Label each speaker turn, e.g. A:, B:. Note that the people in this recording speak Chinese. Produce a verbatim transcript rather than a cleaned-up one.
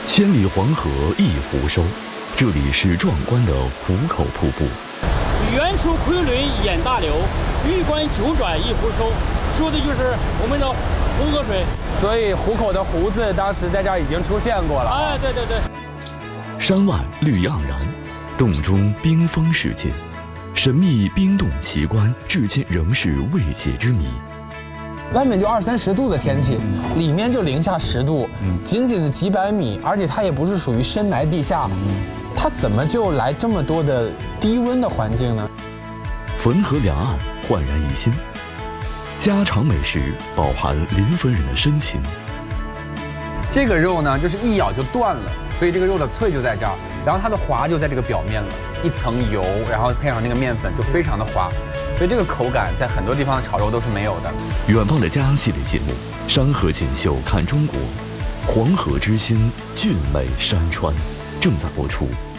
A: 千里黄河一湖收，这里是壮观的壶口瀑布。
B: 远处昆仑演大流，玉关九转一湖收，说的就是我们的红河水。
C: 所以壶口的湖字当时在这儿已经出现过了。
B: 哎，对对对。
A: 山外绿意盎然，洞中冰封世界，神秘冰洞奇观至今仍是未解之谜。
C: 外面就二三十度的天气，里面就零下十度，仅仅的几百米，而且它也不是属于深埋地下，它怎么就来这么多的低温的环境呢？
A: 汾河两岸焕然一新，家常美食饱含临汾人的深情。
C: 这个肉呢，就是一咬就断了，所以这个肉的脆就在这儿，然后它的滑就在这个表面了，一层油，然后配上那个面粉就非常的滑。所以这个口感在很多地方的炒肉都是没有的。
A: 远方的家系列节目，山河锦绣看中国，黄河之心，俊美山川，正在播出。